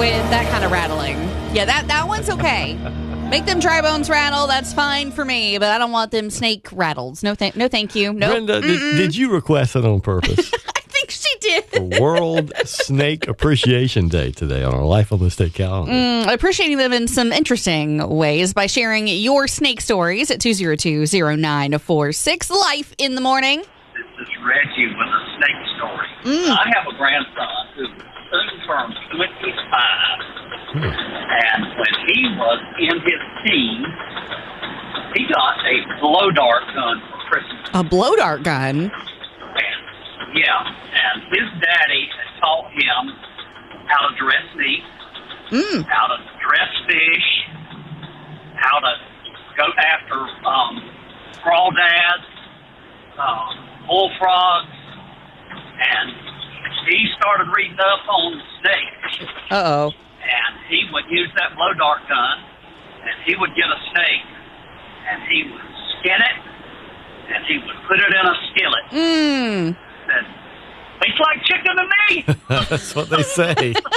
with that kind of rattling. Yeah, that one's okay. Make them dry bones rattle. That's fine for me, but I don't want them snake rattles. No, thank you. No. Brenda, did you request it on purpose? I think she did. For World Snake Appreciation Day today on our Life on the State calendar. Appreciating them in some interesting ways by sharing your snake stories at 202-0946. Life in the morning. This is Reggie with a snake story. I have a grandson who's soon turned 25. And when he was in his teens, he got a blow dart gun for Christmas. A blow dart gun? And his daddy had taught him how to dress neat, how to dress fish, how to go after crawdads, bullfrogs, and he started reading up on snakes. Uh-oh. And he would use that blow dart gun, and he would get a snake, and he would skin it, and he would put it in a skillet. And it's like chicken to me. That's what they say.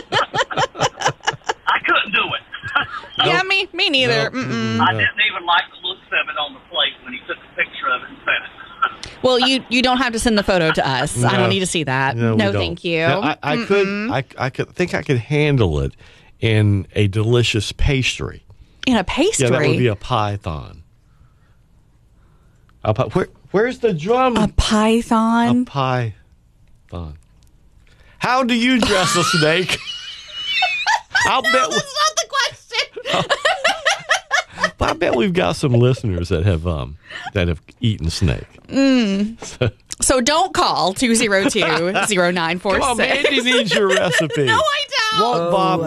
I couldn't do it. Yeah, me neither. No. I didn't even like the looks of it on the plate when he took a picture of it and sent it. Well, you don't have to send the photo to us. No. I don't need to see that. No, we No, don't. thank you. Now, I could handle it in a delicious pastry. In a pastry? Yeah, that would be a python. Where's the drum? A python? A python. How do you dress a snake? I'll bet. That's not the question. I bet we've got some listeners that have eaten snake. So don't call 202-0946. Come on, Mandy needs your recipe. No, I don't. Won't Bob